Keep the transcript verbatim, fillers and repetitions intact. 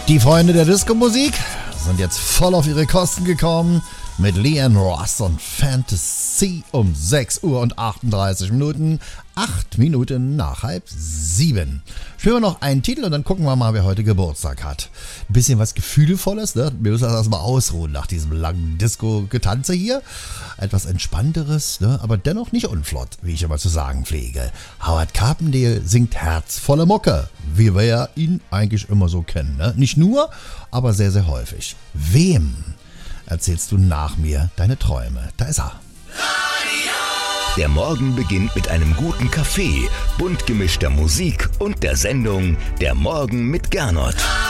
Die Freunde der Disco-Musik sind jetzt voll auf ihre Kosten gekommen mit Leanne Ross und Fantasy um sechs Uhr und achtunddreißig Minuten, acht Minuten nach halb sieben. Spielen wir noch einen Titel und dann gucken wir mal, wer heute Geburtstag hat. Ein bisschen was Gefühlvolles, ne? Wir müssen das erstmal ausruhen nach diesem langen Disco-Getanze hier. Etwas Entspannteres, ne? Aber dennoch nicht unflott, wie ich immer zu sagen pflege. Howard Carpendale singt herzvolle Mucke, wie wir ja ihn eigentlich immer so kennen, ne? Nicht nur, aber sehr, sehr häufig. Wem erzählst du nach mir deine Träume? Da ist er. Der Morgen beginnt mit einem guten Kaffee, bunt gemischter Musik und der Sendung Der Morgen mit Gernot.